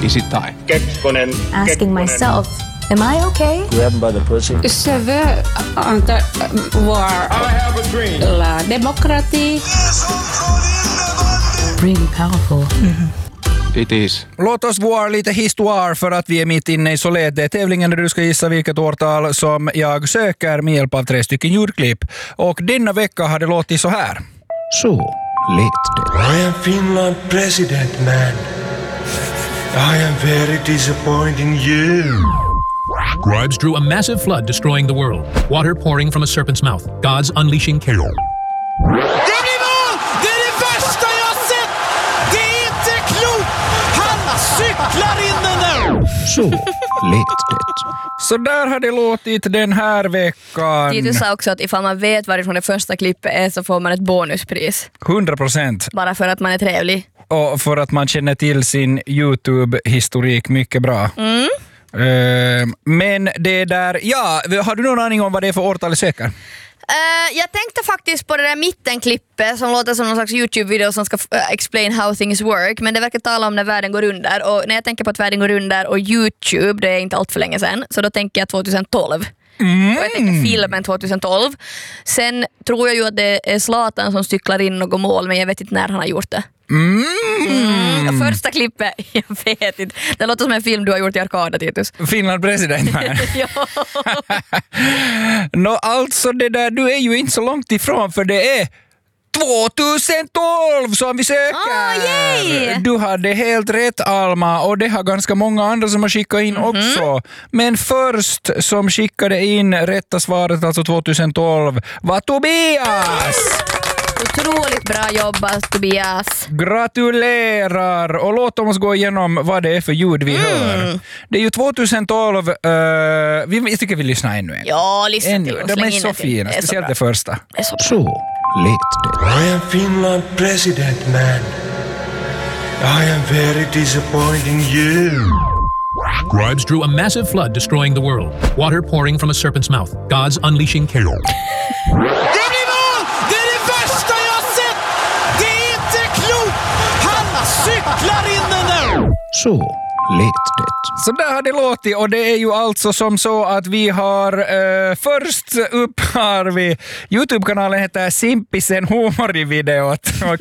Is it time? Kekkonen. Asking myself, am I okay? Grabbed by the pussy. Je veux voir la démocratie. Really powerful. It is. Låt oss voir lite histoire för att vi är mitt inne i Solet. Det är tävlingen där du ska gissa vilket årtal som jag söker med hjälp av 3 stycken ljudklipp. Och denna vecka har det låtit så här. Så lät det. I am Finland president, man. I am very disappointing you. Scribes drew a massive flood destroying the world. Water pouring from a serpent's mouth. Gods unleashing chaos. Det blir mål! Det är det värsta jag har sett! Det är inte klokt! Han cyklar in den nu! Så lät det. Så där har det låtit den här veckan. Titus sa också att ifall man vet varifrån det första klippet är så får man ett bonuspris. 100%. Bara för att man är trevlig. Och för att man känner till sin YouTube-historik mycket bra. Men det där, ja, har du någon aning om vad det är för årtal söker? Jag tänkte faktiskt på det där mittenklippet som låter som någon slags YouTube-video som ska explain how things work, men det verkar tala om när världen går under, och när jag tänker på att världen går under och YouTube, det är inte allt för länge sedan, så då tänker jag 2012. Och jag tänker filmen 2012. Sen tror jag ju att det är Zlatan som cyklar in något mål, men jag vet inte när han har gjort det. Första klippet, jag vet inte. Det låter som en film du har gjort i Arkada, Titus. Finland president, man. Nå, alltså det där, du är ju inte så långt ifrån, för det är 2012 som vi söker. Du hade helt rätt, Alma, och det har ganska många andra som har skickat in också. Men först som skickade in rätta svaret, alltså 2012, var Tobias. Otroligt bra jobbat, Tobias. Gratulerar! Och låt oss gå igenom vad det är för ljud vi hör. Det är ju 2012. Jag tycker vi lyssnar ännu en. Ja, lyssna till. De är så fina, speciellt det första. Så lät I am Finland president, man. I am very disappointing you. Scribes drew a massive flood destroying the world. Water pouring from a serpent's mouth. Gods unleashing chaos. Det blir mål! Det är det värsta jag har sett! Det är inte klokt! Han cyklar in den nu! Så lät det. Så där har det låtit, och det är ju alltså som så att vi har först upp har vi YouTube-kanalen heter Simpisen humorivideot.